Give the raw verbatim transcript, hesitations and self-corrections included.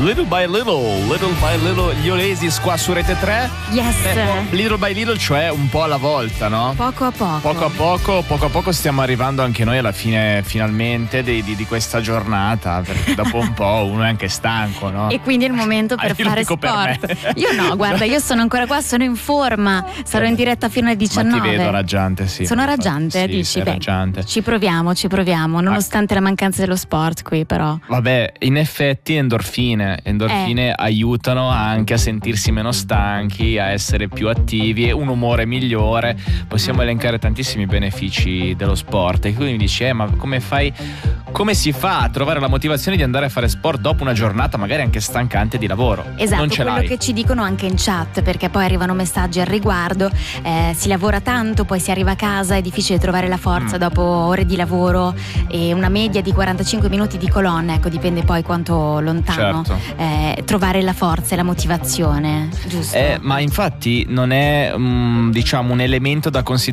Little by Little, Little by Little, gli Oasis qua su Rete tre. Yes. Eh, little by Little, cioè un po' alla volta, no? Poco a poco. Poco a poco, poco a poco stiamo arrivando anche noi alla fine, finalmente, di, di, di questa giornata, perché dopo un po' uno è anche stanco, no? E quindi è il momento per Ah, io lo fare dico sport. per me. Io no, guarda, io sono ancora qua, sono in forma, sarò in diretta fino alle diciannove. Ma ti vedo raggiante, sì. Sono raggiante, sì, dici? sei Beh, raggiante. ci proviamo, ci proviamo, nonostante ah. la mancanza dello sport qui, però. Vabbè, in effetti endorfine, endorfine eh. aiutano anche a sentirsi meno stanchi, a essere più attivi e un umore migliore. Possiamo elencare tantissimi benefici dello sport. E quindi mi dici, eh, ma come fai, come si fa a trovare la motivazione di andare a fare sport dopo una giornata magari anche stancante di lavoro? Esatto, non ce quello l'hai. Che ci dicono anche in chat, perché poi arrivano messaggi al riguardo. Eh, si lavora tanto, poi si arriva a casa, è difficile trovare la forza mm. dopo ore di lavoro e una media di quarantacinque minuti di colonna, ecco, dipende poi quanto lontano, certo. eh, trovare la forza e la motivazione, giusto? Eh, ma infatti non è um, diciamo un elemento da considerare